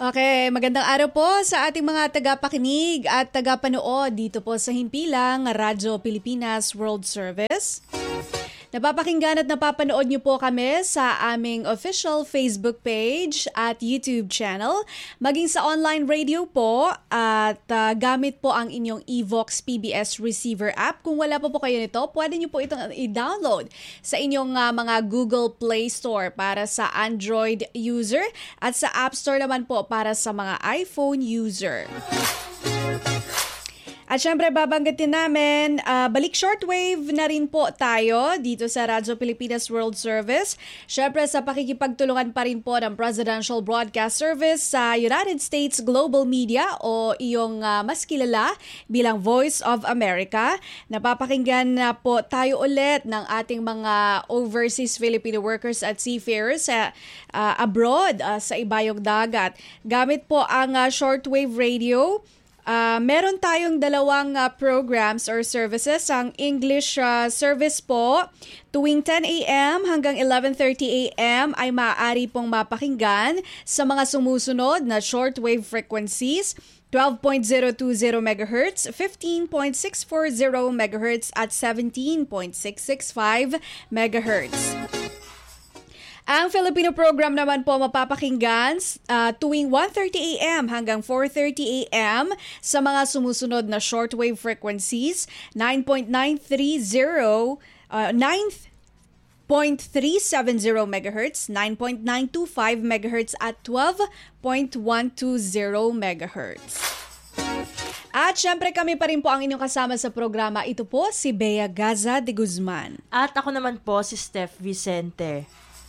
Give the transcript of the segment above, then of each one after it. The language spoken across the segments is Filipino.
Okay, magandang araw po sa ating mga tagapakinig at tagapanood dito po sa Himpilang Radyo Pilipinas World Service. Napapakinggan at napapanood niyo po kami sa aming official Facebook page at YouTube channel, maging sa online radio po at gamit po ang inyong Evox PBS receiver app. Kung wala pa po kayo nito, pwede niyo po itong i-download sa inyong mga Google Play Store para sa Android user at sa App Store naman po para sa mga iPhone user. At syempre babanggitin namin, balik shortwave na rin po tayo dito sa Radyo Pilipinas World Service. Syempre sa pakikipagtulungan pa rin po ng Presidential Broadcast Service sa United States Global Media o iyong mas kilala bilang Voice of America. Napapakinggan na po tayo ulit ng ating mga overseas Filipino workers at seafarers sa abroad sa ibayong dagat. Gamit po ang shortwave radio. Meron tayong dalawang programs or services. Ang English service po, tuwing 10 a.m. hanggang 11:30 a.m. ay maaari pong mapakinggan sa mga sumusunod na shortwave frequencies, 12.020 MHz, 15.640 MHz at 17.665 MHz. Ang Filipino program naman po mapapakinggan tuwing 1:30 a.m. hanggang 4:30 a.m. sa mga sumusunod na shortwave frequencies, 9.370 MHz, 9.925 MHz at 12.120 MHz. At syempre kami pa rin po ang inyong kasama sa programa. Ito po si Bea Gaza de Guzman. At ako naman po si Steph Vicente.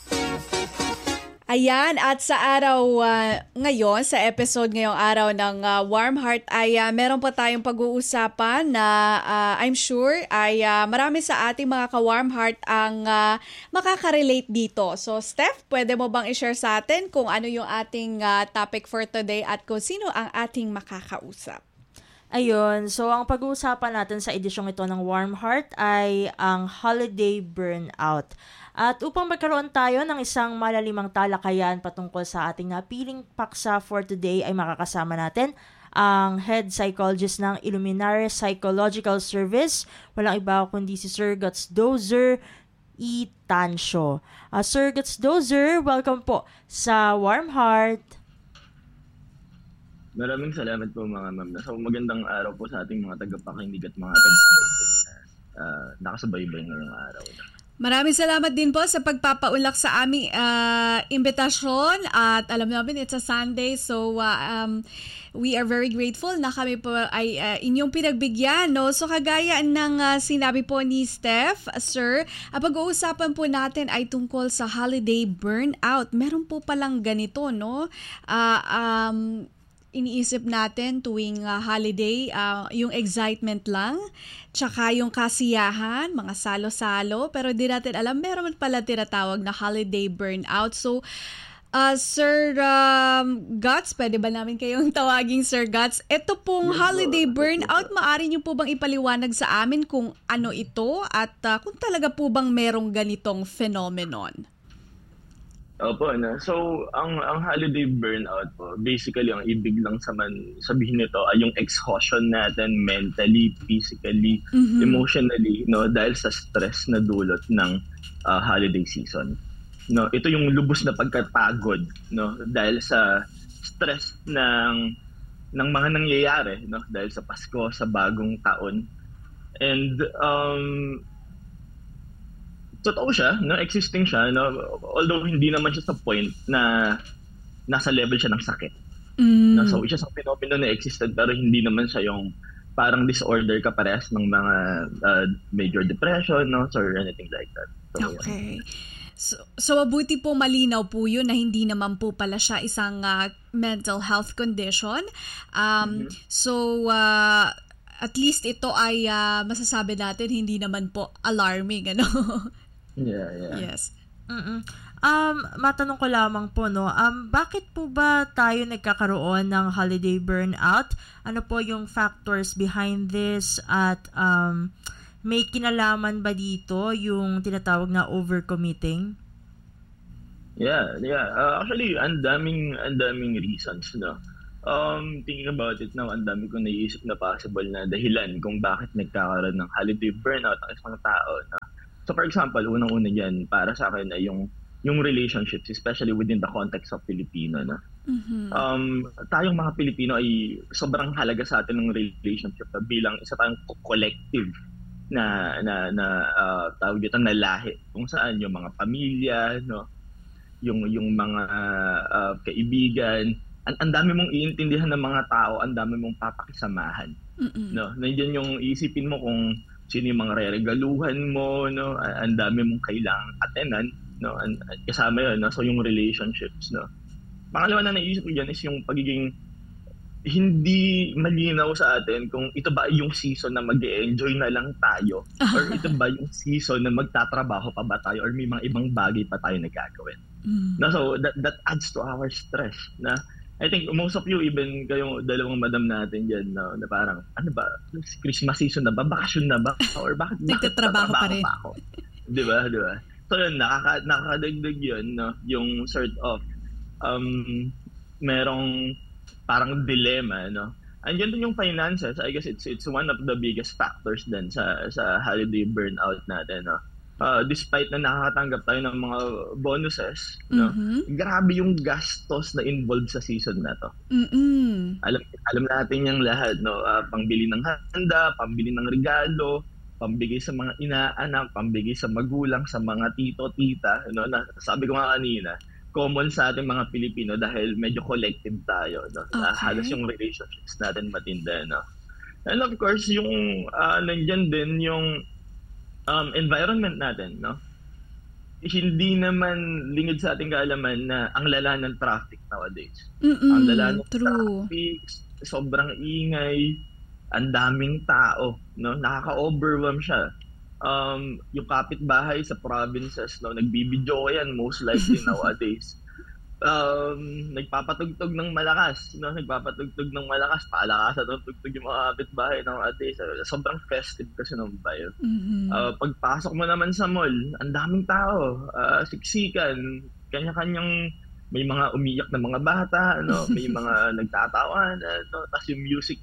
Ayan, at sa araw ngayon, sa episode ngayong araw ng Warm Heart ay meron pa tayong pag-uusapan na I'm sure ay marami sa ating mga ka-Warm Heart ang makaka-relate dito. So Steph, pwede mo bang i-share sa atin kung ano yung ating topic for today at kung sino ang ating makakausap? Ayun, so ang pag-uusapan natin sa edisyong ito ng Warm Heart ay ang holiday burnout. At upang magkaroon tayo ng isang malalimang talakayan patungkol sa ating napiling paksa for today ay makakasama natin ang head psychologist ng Illuminares Psychological Service, walang iba kundi si Sir Guts Dozer E. Tancio. Sir Guts Dozer, welcome po sa Warm Heart. Maraming salamat po mga ma'am. So magandang araw po sa ating mga tagapakinig at mga taga-subaybay na nakasubaybay ngayong araw. Maraming salamat din po sa pagpapaunlak sa aming imbitasyon at alam namin it's a Sunday so we are very grateful na kami po ay inyong pinagbigyan, no? So kagaya ng sinabi po ni Steph, sir, pag-uusapan po natin ay tungkol sa holiday burnout. Meron po palang ganito, no? Iniisip natin tuwing holiday, yung excitement lang, tsaka yung kasiyahan, mga salo-salo, pero di natin alam, meron pala tinatawag na holiday burnout. So, Sir Guts, pwede ba namin kayong tawaging Sir Guts? Ito pong holiday burnout, maaari niyo po bang ipaliwanag sa amin kung ano ito at kung talaga po bang merong ganitong phenomenon? Opo, no? So, ang holiday burnout po, basically, ang ibig lang sabihin nito ay yung exhaustion natin mentally, physically, emotionally, no? Dahil sa stress na dulot ng holiday season. No, ito yung lubos na pagkapagod, no? Dahil sa stress ng mga nangyayari, no? Dahil sa Pasko, sa bagong taon. And totoo siya, no? Existing siya, no? Although hindi naman siya sa point na nasa level siya ng sakit. No? So, isa sa phenomenon na existed pero hindi naman siya yung parang disorder kaparehas ng mga major depression, no? Or anything like that. So, okay. So mabuti po malinaw po yun na hindi naman po pala siya isang mental health condition. So, at least ito ay masasabi natin hindi naman po alarming, ano? Yeah. Yes. Matanong ko lamang po, no, bakit po ba tayo nagkakaroon ng holiday burnout? Ano po yung factors behind this at may kinalaman ba dito yung tinatawag na overcommitting? Yeah, yeah. Actually, ang daming reasons, no. Thinking about it now, ang dami kong naiisip na possible na dahilan kung bakit nagkakaroon ng holiday burnout ang isang tao, no. So for example, unang-una diyan para sa akin ay yung relationships, especially within the context of Filipino, no. Tayong mga Pilipino ay sobrang halaga sa atin ng relationship bilang isa tayong collective na tawag dito na lahi kung saan yung mga pamilya, no, yung mga kaibigan, ang dami mong iintindihan ng mga tao, ang dami mong papakisamahan. No, nandiyan yung isipin mo kung sino yung mga reregaluhan mo, no, ang dami mong kailangang atenan, no, kasama yun, no, so yung relationships, no. Pangalawa na naisip ko dyan is yung pagiging hindi malinaw sa atin kung ito ba yung season na mag-enjoy na lang tayo or ito ba yung season na magtatrabaho pa ba tayo or may mga ibang bagay pa tayo na gagawin. Na, so that adds to our stress na I think most of you, even kayong dalawang madam natin dyan, no, na parang, ano ba, Christmas season na ba? Bakasyon na ba? Or bakit nagtatrabaho pa rin? Pa ako? Di ba? So yun, nakakadagdag yun, no, yung sort of, merong parang dilemma, no. Andiyan din yung finances. I guess it's one of the biggest factors din sa holiday burnout natin, no. Despite na nakakatanggap tayo ng mga bonuses, no, grabe yung gastos na involved sa season na to. Alam natin yung lahat, no, pangbili ng handa, pambili ng regalo, pambigay sa mga inaanak, pambigay sa magulang, sa mga tito, tita, no, na sabi ko nga kanina, common sa ating mga Pilipino dahil medyo collective tayo, no. Okay. Halos yung relationships natin matindi, no. And of course, yung nandiyan din yung environment natin, no? Hindi naman lingid sa ating kaalaman na ang lala ng traffic nowadays. Ang lala ng traffic, sobrang ingay, ang daming tao, no? Nakaka-overwhelm siya. Yung kapitbahay sa provinces, no, nagbibidyo yan most likely nowadays. Nagpapatugtog ng malakas, no? Palakasan ng tugtog yung mga kapitbahay nowadays. Sobrang festive kasi ng vibe. Pagpasok mo naman sa mall, ang daming tao, siksikan, kanya-kanyang may mga umiyak na mga bata, no? May mga nagtatawa, no? Tapos yung music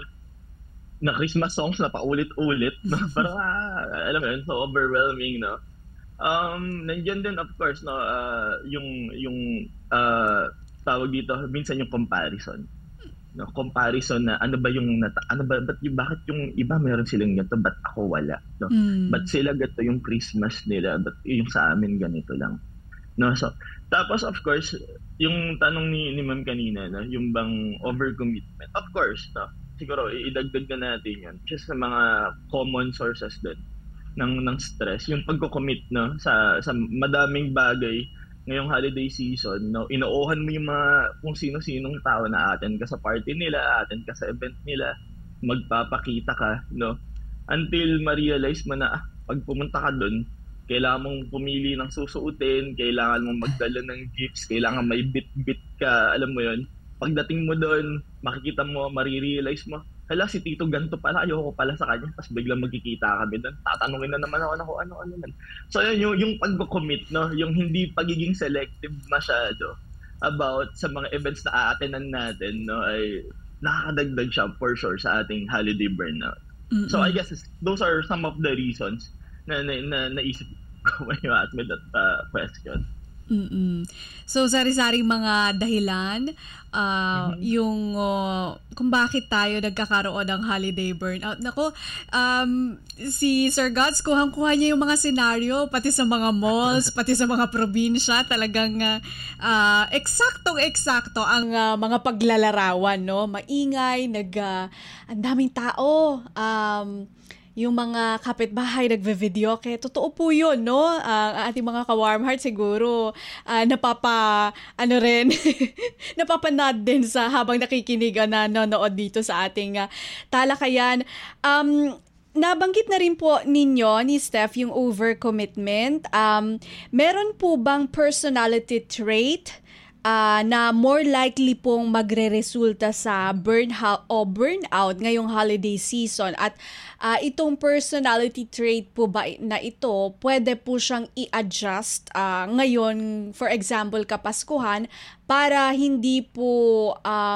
na Christmas songs na paulit-ulit, no? Parang alam mo yun, so overwhelming, no? Nandiyan din of course, no, yung tawag dito minsan yung comparison, no, comparison na bakit yung iba meron silang ganito, ba't ako wala, no? Ba't sila ganito yung Christmas nila, ba't yung sa amin ganito lang, no? So tapos of course yung tanong ni Ma'am kanina, no, yung bang overcommitment, of course, no, siguro idagdag na natin yan just sa mga common sources din ng stress, yung pagko-commit, no, sa madaming bagay ngayong holiday season, no. Inoohan mo yung mga kung sino-sinong tao na atin ka sa party nila, atin ka sa event nila, magpapakita ka, no, until ma-realize mo na pag pumunta ka doon, kailangan mong pumili ng susuotin, kailangan mong magdala ng gifts, kailangan may bit-bit ka, alam mo yon. Pagdating mo doon, makikita mo, marirealize mo, hala, si Tito ganito pala, ayoko pala sa kanya, tapos biglang magkikita kami doon, tatanungin na naman ako na kung ano man. So yun, yung pag-commit, no, yung hindi pagiging selective masyado about sa mga events na a-attendan natin, no, ay nakakadagdag siya for sure sa ating holiday burnout. So I guess those are some of the reasons na naisip ko when you asked me that question. So, sari-saring mga dahilan yung kung bakit tayo nagkakaroon ng holiday burnout. Nako, si Sir Gods, kuhang-kuha niya yung mga senaryo, pati sa mga malls, pati sa mga probinsya, talagang eksaktong-eksakto ang mga paglalarawan, no? Maingay, ang daming tao, yung mga kapitbahay nagve-video, kaya totoo po yun, no? Ang ating mga ka-warm heart siguro napapanad din sa habang nakikinig na nanonood dito sa ating talakayan. Nabanggit na rin po ninyo ni Steph yung overcommitment. Meron po bang personality trait na more likely pong magre-resulta sa burnout ngayong holiday season. At itong personality trait po ba na ito, pwede po siyang i-adjust ngayon, for example, Kapaskuhan, para hindi po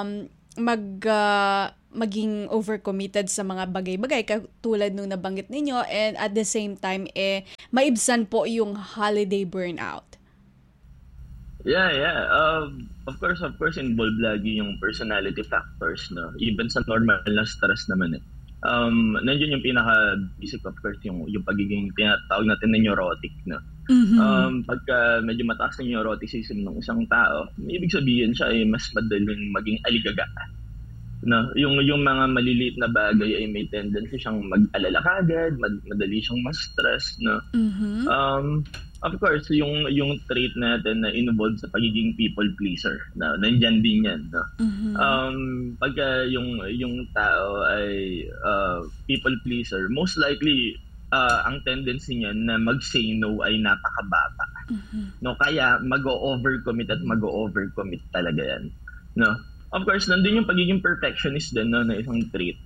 maging overcommitted sa mga bagay-bagay katulad nung nabanggit ninyo, and at the same time maibsan po yung holiday burnout. Yeah. Of course involved lagi yung personality factors, no. Even sa normal na stress naman nandiyan yung pinaka-basic, of course, yung pagiging tinatawag natin na neurotic, no. Pagka medyo mataas na neuroticism ng isang tao, ibig sabihin siya ay mas madaling maging aligaga. No, yung mga maliliit na bagay ay may tendency siyang mag-alala kagad, madali siyang ma-stress, no. Of course, yung trait natin na involved sa pagiging people pleaser, na nandiyan din yan, no. Pagka yung tao ay people pleaser, most likely ang tendency niya na mag-say no ay napakababa. No, kaya mag-overcommit talaga yan, no. Of course, nandun yung pagiging perfectionist din, no, na isang trait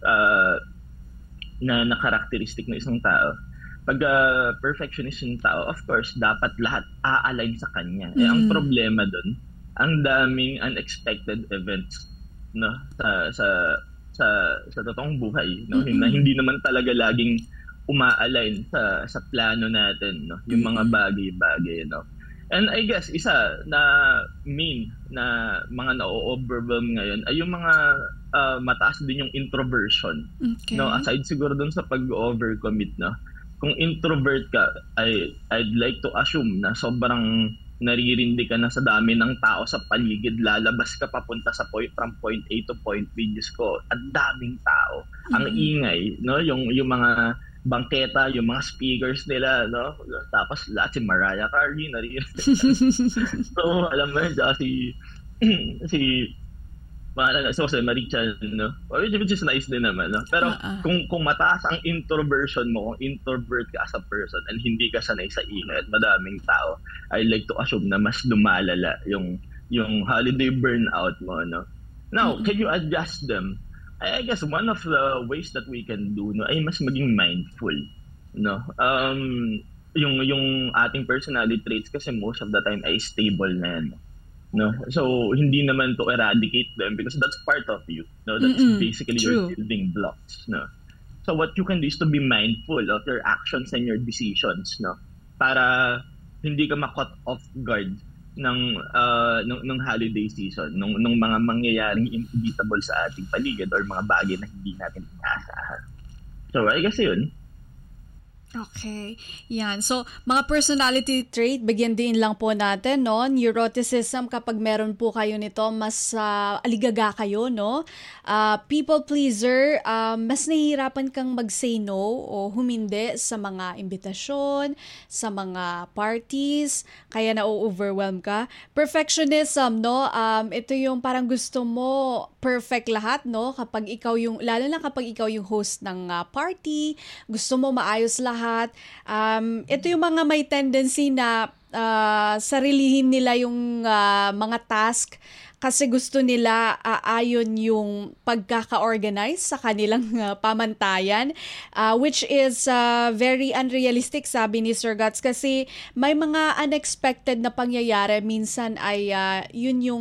na characteristic ng isang tao. Pag perfectionist yung tao, of course, dapat lahat a-align sa kanya. Ang problema dun, ang daming unexpected events, no, sa totoong buhay, no, na hindi naman talaga laging uma-align sa plano natin, no, yung mga bagay-bagay, no. And I guess isa na main na mga na-overwhelm ngayon ay yung mga mataas din yung introversion. Okay. No, aside siguro dun sa pag-overcommit, no. Kung introvert ka, I'd like to assume na sobrang naririndi ka na sa dami ng tao sa paligid. Lalabas ka papunta sa from point A to point B, Diyos ko, at daming tao. Ang ingay, no, yung mga bangketa, yung mga speakers nila, no? Tapos lahat si Mariah Carey naririnig. So, alam mo yun, si Maricha, no? Which is nice din naman, no? Pero kung mataas ang introversion mo, kung introvert ka as a person and hindi ka sanay sa ingay at madaming tao, I like to assume na mas lumalala yung holiday burnout mo, no? Now, can you adjust them? I guess one of the ways that we can do, no, ay mas maging mindful, no. Yung ating personality traits kasi most of the time ay stable na yan, no. So hindi naman to eradicate them because that's part of you, no. That's basically your building blocks, no. So what you can do is to be mindful of your actions and your decisions, no, para hindi ka ma-caught off guard ng holiday season, nung mga mangyayaring inevitable sa ating paligid or mga bagay na hindi natin inaasahan. So, I guess yun. Okay. Yan. So, mga personality trait, bigyan din lang po natin, no? Neuroticism, kapag meron po kayo nito, mas aligaga kayo, no? People pleaser, mas nahihirapan kang mag-say no o humindi sa mga imbitasyon, sa mga parties, kaya na-overwhelm ka. Perfectionism, no? Ito yung parang gusto mo perfect lahat, no? Kapag ikaw lalo na kapag ikaw yung host ng party, gusto mo maayos lahat. Ito yung mga may tendency na sarilihin nila yung mga task kasi gusto nila ayon yung pagkaka-organize sa kanilang pamantayan, which is very unrealistic, sabi ni Sir Guts, kasi may mga unexpected na pangyayari. Minsan ay yun yung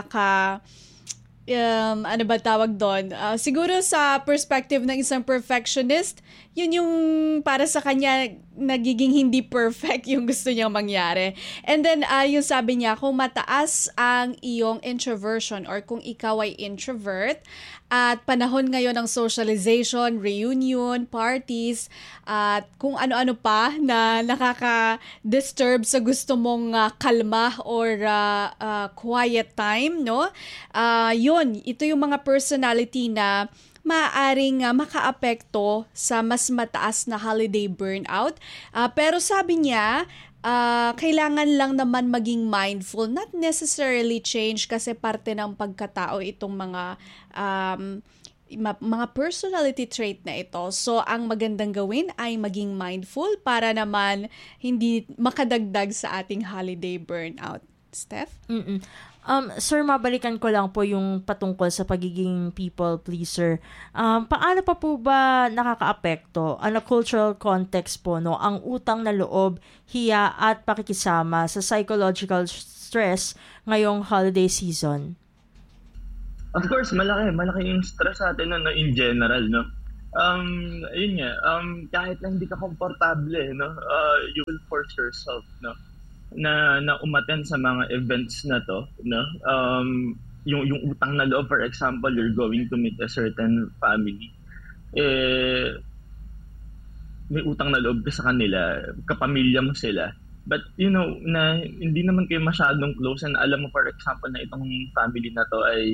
ano ba tawag doon? Siguro sa perspective ng isang perfectionist, yun yung para sa kanya nagiging hindi perfect yung gusto niyang mangyari. And then, yung sabi niya, kung mataas ang iyong introversion or kung ikaw ay introvert at panahon ngayon ng socialization, reunion, parties, at kung ano-ano pa na nakaka-disturb sa gusto mong kalma or quiet time, no? Ito yung mga personality na maaaring makaapekto sa mas mataas na holiday burnout. Pero sabi niya, kailangan lang naman maging mindful, not necessarily change kasi parte ng pagkatao itong mga personality trait na ito. So, ang magandang gawin ay maging mindful para naman hindi makadagdag sa ating holiday burnout. Steph? Sir, mabalikan ko lang po yung patungkol sa pagiging people pleaser. Paano pa po ba nakakaapekto on a cultural context po, no, ang utang na loob, hiya at pakikisama sa psychological stress ngayong holiday season? Of course, malaki yung stress sa atin no, in general, no. Ayun nga, kahit lang hindi ka komportable, no, you will force yourself, no, na umattend sa mga events na to, no. Yung utang na loob, for example, you're going to meet a certain family, may utang na loob ka sa kanila, kapamilya mo sila. But you know, na hindi naman kayo masyadong close, and alam mo, for example, na itong family na to ay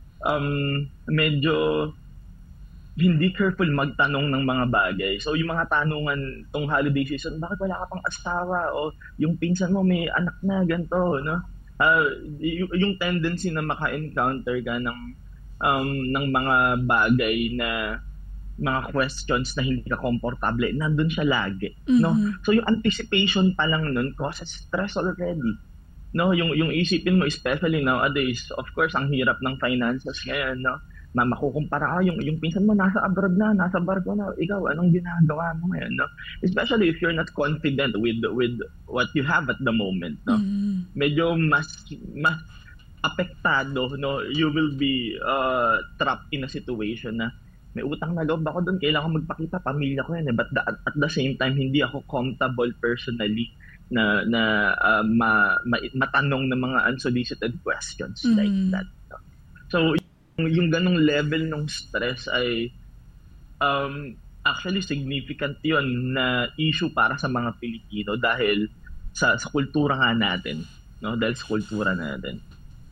medyo hindi careful magtanong ng mga bagay. So yung mga tanungan tong holiday season, bakit wala ka pang asawa? O yung pinsan mo may anak na, ganito, no? Yung tendency na maka-encounter ka ng mga bagay na mga questions na hindi ka komportable, nandun siya lagi, no? So yung anticipation pa lang nun causes stress already. No, yung isipin mo, especially nowadays, of course, ang hirap ng finances ngayon, no? Makukumpara yung pinsan mo nasa abroad na, nasa barko na, ikaw anong ginagawa mo ngayon, no? Especially if you're not confident with what you have at the moment, no? Medyo mas apektado, no? You will be trapped in a situation na may utang na loob ako doon, kailangan magpakita, pamilya ko yan, but at the same time hindi ako comfortable personally na matanong ng mga unsolicited questions like that, no? So yung ganong level ng stress ay actually significant yon na issue para sa mga Pilipino dahil sa kultura nga natin, no? Dahil sa kultura natin.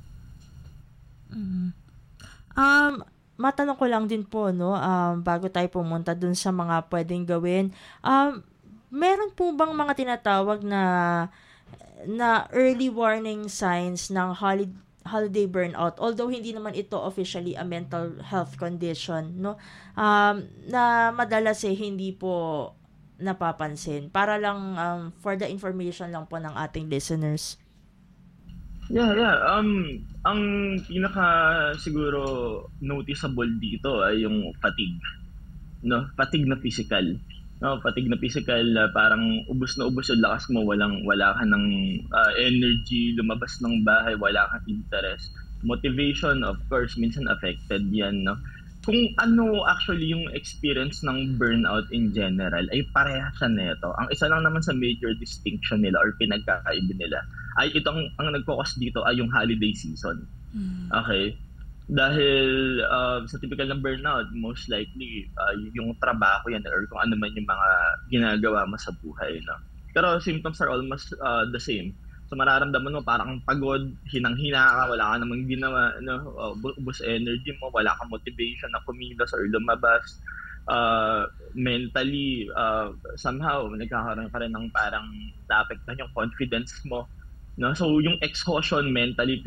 Matanong ko lang din po, no, bago tayo pumunta dun sa mga pwedeng gawin, meron po bang mga tinatawag na early warning signs ng holiday burnout, although hindi naman ito officially a mental health condition, no, na madalas hindi po napapansin, para lang for the information lang po ng ating listeners? Yeah. Ang pinaka siguro noticeable dito ay yung fatigue, no? Fatigue na physical. No, fatigue na physical, parang ubos na ubos yung lakas mo, wala ka ng energy, lumabas ng bahay, wala kang interest. Motivation, of course, minsan affected yan, no? Kung ano actually yung experience ng burnout in general, ay parehas siya nito. Ang isa lang naman sa major distinction nila or pinagkakaiba nila, ay itong ang nagfocus dito ay yung holiday season. Okay? Dahil sa typical ng burnout, most likely yung trabaho yan or kung ano man yung mga ginagawa mo sa buhay, no? Pero symptoms are almost the same. So mararamdaman mo parang pagod, hinang-hina ka, wala ka namang ginawa, no? Ubos energy mo, wala kang motivation na kumilos or lumabas. Mentally, somehow nagkakaroon ka rin ng parang naapektuhan yung confidence mo, no? So yung exhaustion mentally,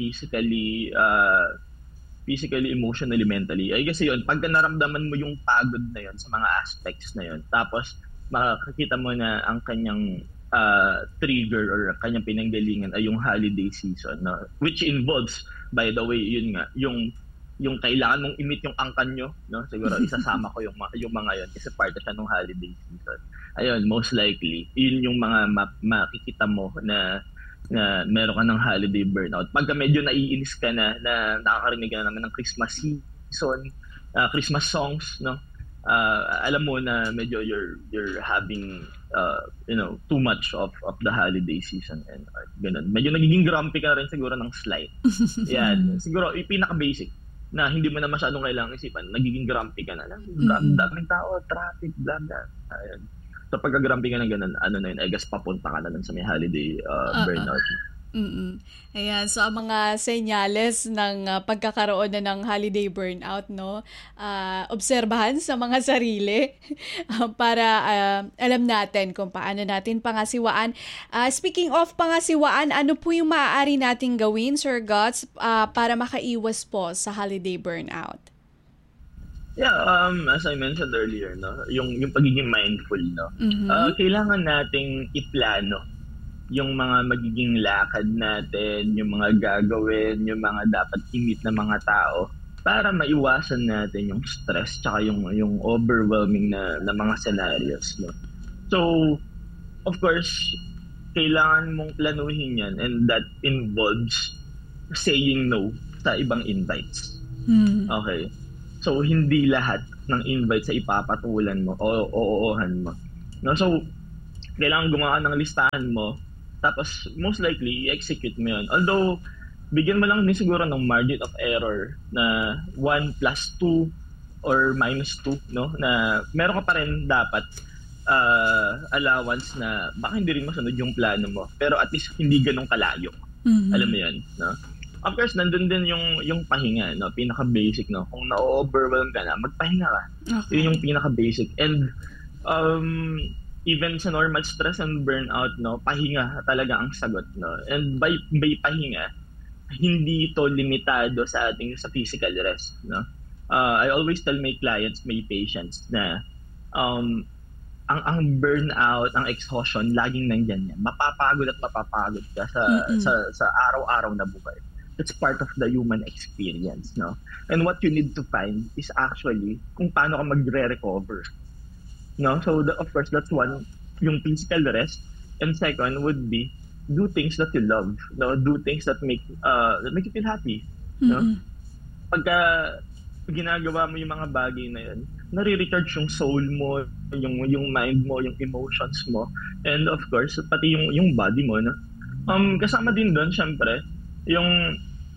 physically, emotionally, mentally. Ay kasi yun, pagka naramdaman mo yung pagod na yun sa mga aspects na yun, tapos makakita mo na ang kanyang trigger or kanyang pinanggalingan ay yung holiday season, no? Which involves, by the way, yun nga, yung kailangan mong i-meet yung angkan nyo, no? Siguro isasama ko yung mga yun kasi part siya ng holiday season. Ayun, most likely, yun yung mga makikita mo na meron ka ng holiday burnout. Pagka medyo naiinis ka na nakakarinig ka na naman ng Christmas season, Christmas songs, no? Alam mo na medyo you're having too much of the holiday season and ganun. Medyo nagiging grumpy ka rin siguro ng slight. Yan, siguro pinaka-basic na hindi mo na masyadong kailangang isipan, nagiging grumpy ka na lang. Daming tao, traffic, blah blah. Ayun. So pagka-grumpy ka na ganun, I guess papunta ka na lang sa may holiday burnout. Ayan, so ang mga senyales ng pagkakaroon na ng holiday burnout, no? Obserbahan sa mga sarili para alam natin kung paano natin pangasiwaan. Speaking of pangasiwaan, ano po yung maaari nating gawin, Sir Guts, para makaiwas po sa holiday burnout? Yeah, as I mentioned earlier, no, yung pagiging mindful, no. Kailangan nating iplano yung mga magiging lakad natin, yung mga gagawin, yung mga dapat i-meet na mga tao para maiwasan natin yung stress tsaka yung overwhelming na mga scenarios. No? So, of course, kailangan mong planuhin yan, and that involves saying no sa ibang invites. Okay? So, hindi lahat ng invites sa ipapatulan mo o oohan mo. No? So, kailangan gumawa ng listahan mo, tapos most likely i-execute mo yun. Although bigyan mo lang din siguro ng margin of error na 1 plus 2 or minus 2, no, na meron ka pa rin dapat allowance na baka hindi rin masunod yung plano mo, pero at least hindi ganun kalayo. Alam mo yun, no? Of course, nandun din yung pahinga, no? Pinaka-basic, no? Kung na-overwhelm ka na, magpahinga ka. Okay. Yun yung pinaka-basic. And even sa normal stress and burnout, no, pahinga talaga ang sagot, no. And by pahinga, hindi ito limitado sa physical rest, no. I always tell my clients, my patients na ang burnout, ang exhaustion, laging nandiyan yan. Mapapagod ka sa araw-araw na buhay. It's part of the human experience, no. And what you need to find is actually kung paano ka magre-recover. No, so of course that's one, yung physical rest, and second would be do things that you love, no, do things that make you feel happy, no. Pagka ginagawa mo yung mga bagay na yun, nare-recharge yung soul mo, yung mind mo, yung emotions mo, and of course pati yung body mo, no. Kasama din doon syempre yung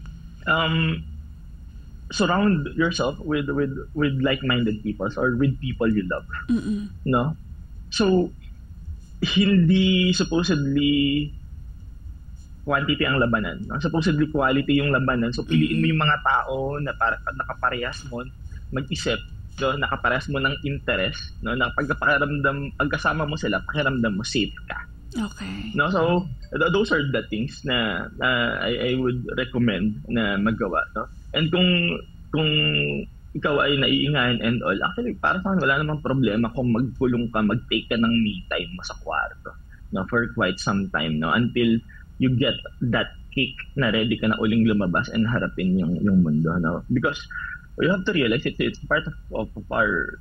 surround yourself with like-minded people or with people you love. No? So, hindi supposedly quantity ang labanan. No? Supposedly quality yung labanan. So, piliin mo yung mga tao na nakaparehas mo mag-isip, no? Nakaparehas mo ng interest, no? Na pagkasama mo sila, pakiramdam mo safe ka. Okay. No, so those are the things na I would recommend na magawa, no. And kung ikaw ay naiingayan and all, actually para sa akin wala namang problema kung magkulong ka, mag-take ka ng me time mo sa kwarto, no, for quite some time, no, until you get that kick na ready ka na uling lumabas and harapin yung mundo, no, because you have to realize it's part of our,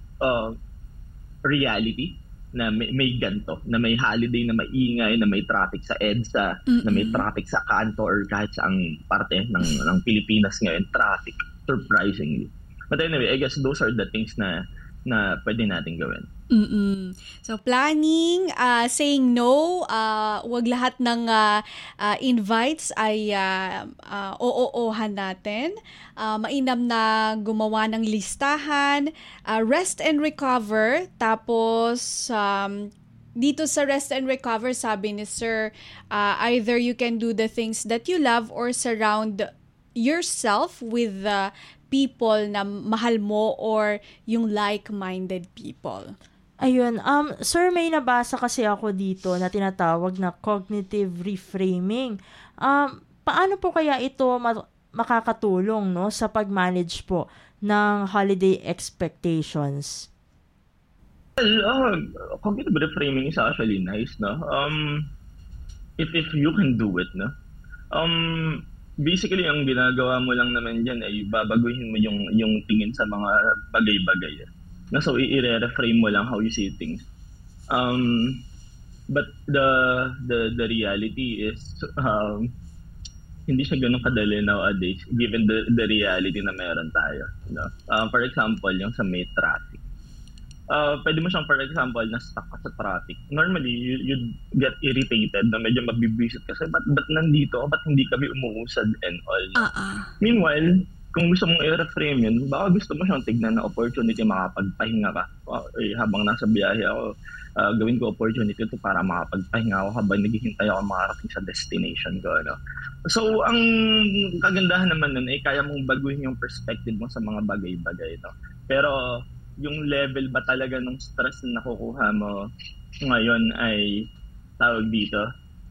reality na may ganto, na may holiday na maingay, na may traffic sa EDSA, na may traffic sa kanto or kahit saang parte ng Pilipinas ngayon, traffic, surprisingly. But anyway, I guess those are the things na pwede natin gawin. So planning, saying no, wag lahat ng invites ay oo-ohan natin. Mainam na gumawa ng listahan, rest and recover, tapos dito sa rest and recover, sabi ni Sir, either you can do the things that you love or surround yourself with people na mahal mo or yung like-minded people. Ayun, sir, may nabasa kasi ako dito na tinatawag na cognitive reframing. Paano po kaya ito makakatulong, no, sa pag-manage po ng holiday expectations? Well, cognitive reframing is actually nice, no? If you can do it, no? Basically, ang ginagawa mo lang naman dyan ay babaguhin mo yung tingin sa mga bagay-bagay. No? So, i-reframe mo lang how you see things. But the reality is, hindi siya ganun kadali nowadays given the reality na meron tayo. No? For example, yung sa may traffic. Pwede mo siyang, for example, na-stuck ka sa traffic. Normally, you'd get irritated na medyo mabibwisit kasi, ba't nandito? Ba't hindi kami umuusad and all? Meanwhile, kung gusto mong i-reframe yun, baka gusto mo siyang tignan na opportunity makapagpahinga ka. Habang nasa biyahe ako, gawin ko opportunity to para makapagpahinga ako habang naghihintay ako makarating sa destination ko. No? So, ang kagandahan naman nun ay kaya mong baguhin yung perspective mo sa mga bagay-bagay. No? Pero, yung level ba talaga ng stress na nakukuha mo ngayon ay tawag dito,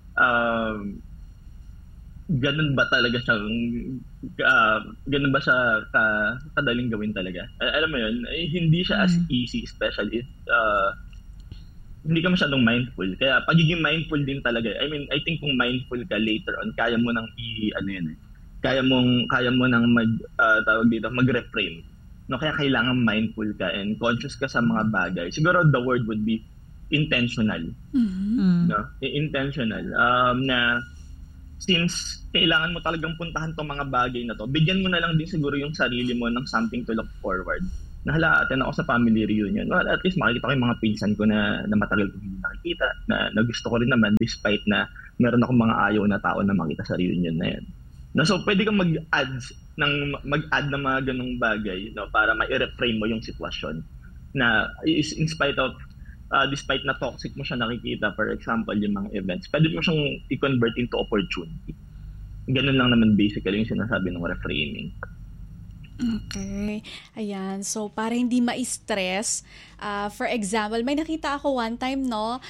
ganun ba talaga siya, ganun ba siya kadaling gawin talaga? Alam mo yun, hindi siya as easy, especially hindi ka masyadong mindful. Kaya pagiging mindful din talaga. I mean, I think kung mindful ka later on, kaya mo nang kaya mo nang tawag dito, mag-reframe. No, kaya kailangan mindful ka and conscious ka sa mga bagay. Siguro the word would be intentional. No, intentional. Na since kailangan mo talagang puntahan tong mga bagay na to, bigyan mo na lang din siguro yung sarili mo ng something to look forward. Nahalatan ako sa family reunion. Well, at least makikita ko yung mga pinsan ko na matagal ko hindi nakikita, na gusto ko rin naman despite na meron akong mga ayaw na tao na makita sa reunion na yan. No, so pwede kang mag-add ng mga ganung bagay, no, para ma-reframe mo yung sitwasyon na is in spite of despite na toxic mo siya nakikita, for example, yung mga events, pwede mo siyang i-convert into opportunity. Ganun lang naman basically yung sinasabi ng reframing. Okay. Ayan. So, para hindi ma-stress, for example, may nakita ako one time, no?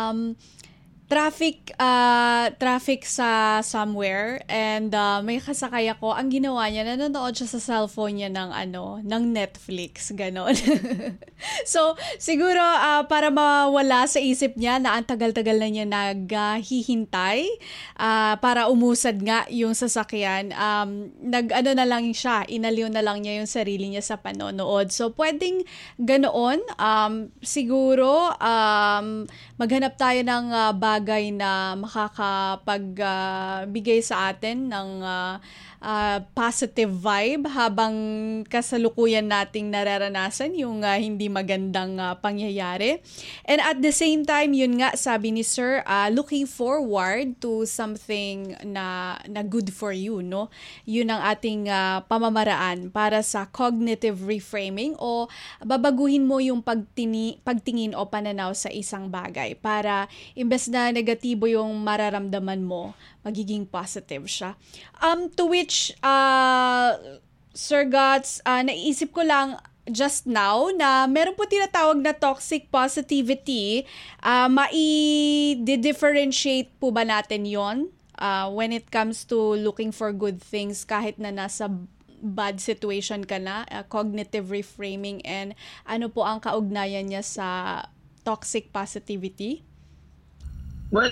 Traffic sa somewhere and may kasakay ako. Ang ginawa niya, nanonood siya sa cellphone niya ng Netflix, ganon. So, siguro para mawala sa isip niya na ang tagal-tagal na niya naghihintay para umusad nga yung sasakyan, na lang siya, inaliw na lang niya yung sarili niya sa panonood. So, pwedeng ganoon. Siguro, maghanap tayo ng bagay na makakapagbigay sa atin ng positive vibe habang kasalukuyan nating nararanasan yung hindi magandang pangyayari. And at the same time, yun nga sabi ni Sir, looking forward to something na good for you, no? Yun ang ating pamamaraan para sa cognitive reframing o babaguhin mo yung pagtingin o pananaw sa isang bagay para imbes na negatibo yung mararamdaman mo, magiging positive siya. To which, Sir Guts, naisip ko lang just now na meron po tinatawag na toxic positivity. Mai-differentiate po ba natin yon when it comes to looking for good things kahit na nasa bad situation ka na, cognitive reframing, and ano po ang kaugnayan niya sa toxic positivity? Well,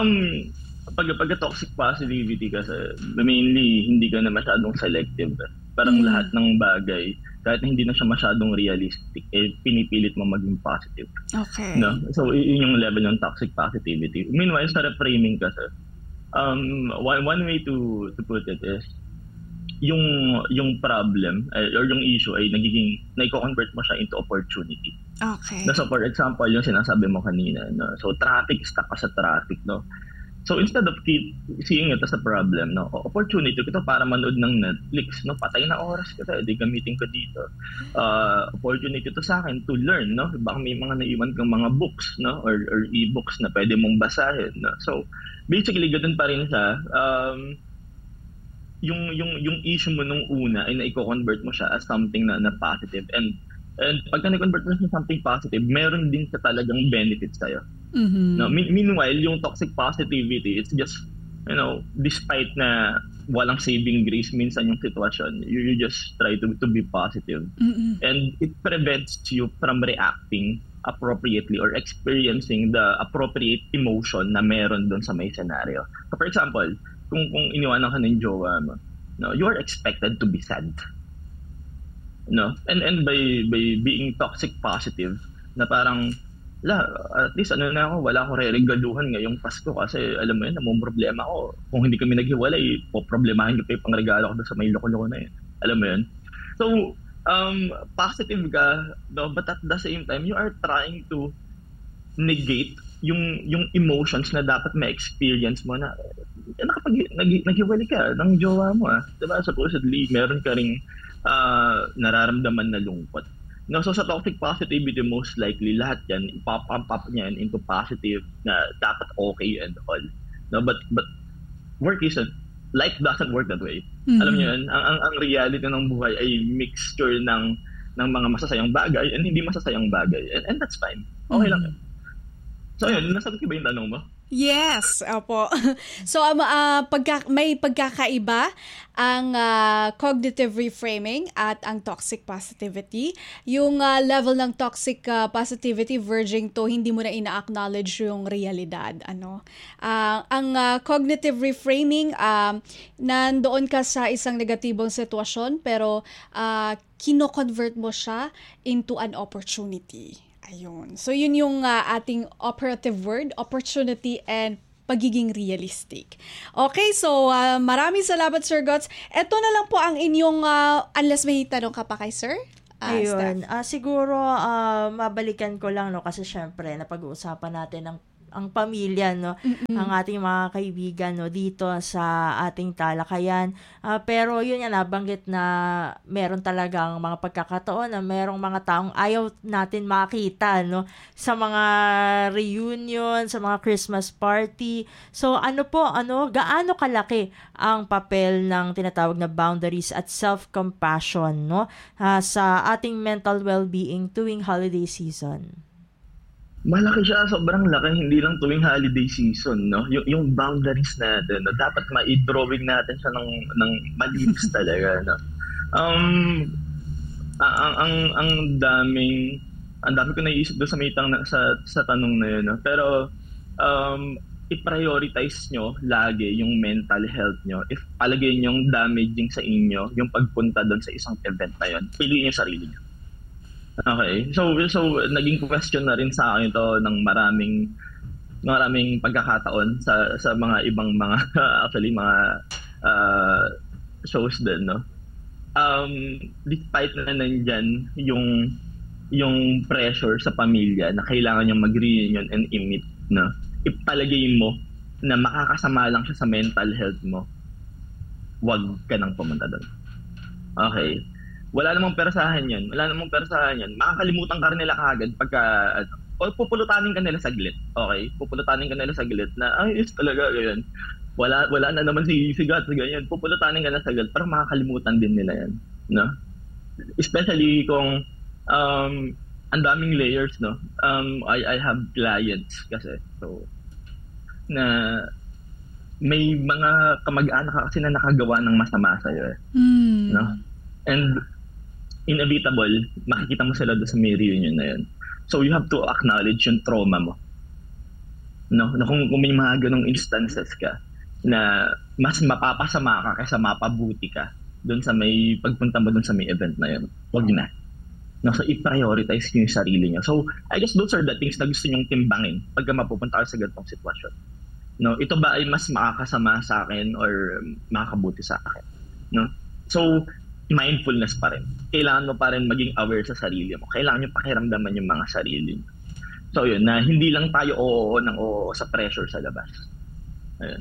pag toxic positivity kasi, mainly hindi ka na masyadong selective. Parang lahat ng bagay, kahit hindi na siya masyadong realistic, pinipilit mo maging positive. Okay. No? So, yun yung level ng toxic positivity. Meanwhile, sa reframing kasi, one way to put it is, yung problem or yung issue ay naiko-convert mo siya into opportunity. Okay. So for example, yung sinasabi mo kanina, no? So traffic, stuck ka sa traffic, no? So instead of seeing it as a problem, no, opportunity ko to para manood ng Netflix, no? Patay na oras ko tayo, gamitin ko dito. Opportunity to sa akin to learn, no? Baka may mga naiwan kang mga books, no, or e-books na pwede mong basahin, no? So basically ganoon pa rin siya. Yung issue mo nung una ay naiko-convert mo siya as something na positive, and pagka na-convert mo siya something positive, meron din sa talagang benefits sa'yo. No, meanwhile, yung toxic positivity, it's just, despite na walang saving grace minsan yung sitwasyon, you just try to be positive. And it prevents you from reacting appropriately or experiencing the appropriate emotion na meron doon sa may scenario. So for example, kung iniwanan ka ng jowa mo, no, you are expected to be sad. No? And by being toxic positive, na parang, at least wala akong re-regaluhan ngayong Pasko kasi alam mo yun, namumroblema ako. Kung hindi kami naghiwalay, poproblemahin ko pa yung pangregalo ko sa may loko-loko na yun. Alam mo yun? So, positive ka, no? But at the same time, you are trying to negate yung emotions na dapat ma-experience mo na naghiwalay ka ng jowa mo, diba? Supposedly meron ka ring nararamdaman na lungkot, no? So sa toxic positivity, most likely lahat yan ipapump up niyan into positive na dapat okay and all, no? But life doesn't work that way. Alam niyo yun, ang reality ng buhay ay mixture ng mga masasayang bagay and hindi masasayang bagay, and that's fine, okay lang yun. So yun, nasagot ko ba yung tanong mo? Yes, opo. So may pagkakaiba ang cognitive reframing at ang toxic positivity. Yung level ng toxic positivity verging to hindi mo na ina-acknowledge yung realidad, ano. Ang cognitive reframing, nandoon ka sa isang negatibong sitwasyon pero kino-convert mo siya into an opportunity. Ayun. So yun yung ating operative word, opportunity and pagiging realistic. Okay, so maraming salamat Sir Guts. Ito na lang po ang inyong, unless may tanong ka pa kay Sir? Ayun. Siguro, mabalikan ko lang, no, kasi syempre, napag-uusapan natin ang pamilya, no, ang ating mga kaibigan, no, dito sa ating talakayan. Pero yun nga, nabanggit na meron talagang mga pagkakataon na merong mga taong ayaw natin makita, no, sa mga reunion, sa mga Christmas party. So gaano kalaki ang papel ng tinatawag na boundaries at self-compassion, no, sa ating mental well-being tuwing holiday season? Malaki siya, sobrang laki, hindi lang tuwing holiday season, no? Yung boundaries natin, no? Dapat ma-drawing natin siya ng malinis talaga, no? Ang dami ko naiisip doon sa sa tanong na yun, no? Pero i-prioritize nyo lagi yung mental health nyo. If palagay nyong damaging sa inyo yung pagpunta doon sa isang event na yun, piliin yung sarili nyo. Okay. So naging question na rin sa akin ito ng maraming pagkakataon sa mga ibang mga actually mga shows din, no. Despite na nandyan yung pressure sa pamilya na kailangan niyang mag-reunion and meet, no. Ipalagay mo na makakasama lang siya sa mental health mo. Huwag ka nang pumunta doon. Okay. Wala namang persahan yan. Makakalimutan ka rin nila kaagad pagka, o pupulutanin ka nila saglit. Okay? Pupulutanin ka nila saglit na, yes talaga, ganyan. Wala na naman si Guts, ganyan. Pupulutanin ka na saglit para makakalimutan din nila yan. No? Especially kung ang daming layers, no? I have clients kasi. So, na may mga kamag-anak ka kasi na nakagawa ng masama sa'yo. No? And inevitable, makikita mo sila doon sa may reunion na yun. So you have to acknowledge yung trauma mo. No? Na kung may mga ganong instances ka na mas mapapasama ka kaysa mapabuti ka doon sa may pagpunta mo doon sa may event na yun, wag na. No? So i-prioritize nyo yung sarili nyo. So I guess those are the things na gusto nyong timbangin pagka mapupunta ka sa ganitong sitwasyon. No? Ito ba ay mas makakasama sa akin or makakabuti sa akin? No? So mindfulness pa rin. Kailangan mo pa rin maging aware sa sarili mo. Kailangan nyo pakiramdaman yung mga sarili nyo. So yun, na hindi lang tayo oo sa pressure sa labas. Ayun.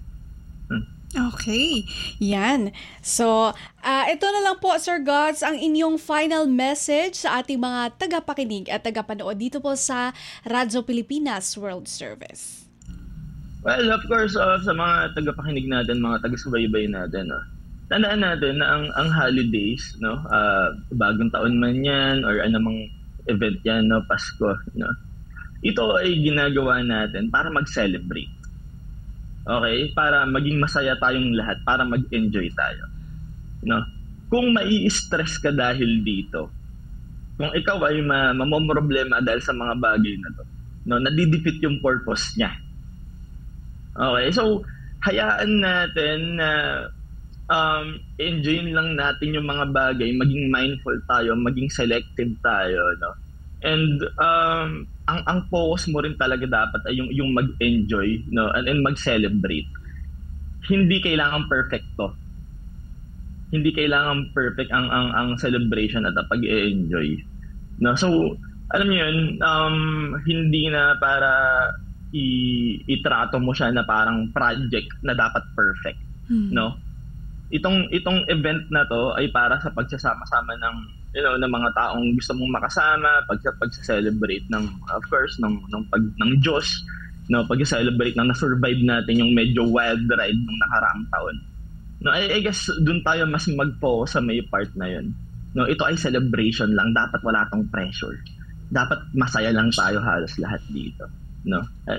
Okay. Yan. So, ito na lang po, Sir Guts, ang inyong final message sa ating mga tagapakinig at tagapanood dito po sa Radyo Pilipinas World Service. Well, of course, sa mga tagapakinig natin, mga taga-subaybay natin, tandaan natin na ang holidays, no, bagong taon man yan or anumang event yan, no, Pasko, no, ito ay ginagawa natin para mag-celebrate. Okay? Para maging masaya tayong lahat, para mag-enjoy tayo. No? Kung mai-stress ka dahil dito, kung ikaw ay mamomroblema dahil sa mga bagay na to, no, nadidefeat yung purpose niya. Okay? So, hayaan natin na enjoyin lang natin yung mga bagay, maging mindful tayo, maging selective tayo, no? And ang focus mo rin talaga dapat ay yung mag-enjoy, no, and mag-celebrate. Hindi kailangan perfecto. Hindi kailangan perfect ang celebration at ang pag-enjoy. No, so alam niyo yun, hindi na para itrato mo siya na parang project na dapat perfect, no? Itong event na to ay para sa pagsasama-sama ng ng mga taong gusto mong makasama, pag-celebrate ng, of course, ng Diyos, no, pag-celebrate ng na-survive natin yung medyo wild ride ng nakaraang taon. No, I guess doon tayo mas mag-focus sa may part na yun. No, ito ay celebration lang, dapat wala tong pressure. Dapat masaya lang tayo halos lahat dito, no.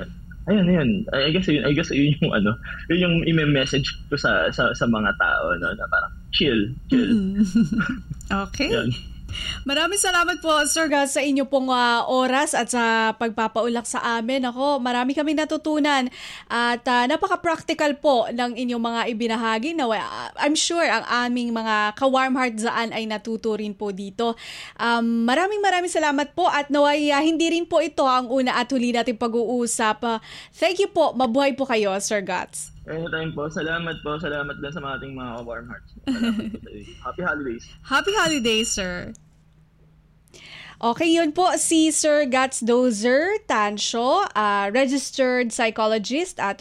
ayun. I guess yun yung yun yung i-message ko sa mga tao, no, na parang chill. Okay. Yan. Maraming salamat po, Sir Gus, sa inyo pong oras at sa pagpapaulak sa amin. Ako, marami kaming natutunan at napaka-practical po ng inyong mga ibinahagi na I'm sure ang aming mga ka-warm heart dyan ay natuto rin po dito. Maraming salamat po at naway hindi rin po ito ang una at huli natin pag-uusap. Thank you po. Mabuhay po kayo, Sir Gus. Anytime po. Salamat din sa mga ating mga warm hearts. Salamat po. Happy holidays. Happy holidays, sir. Okay, yun po si Sir Guts Dozer Tancio, registered psychologist at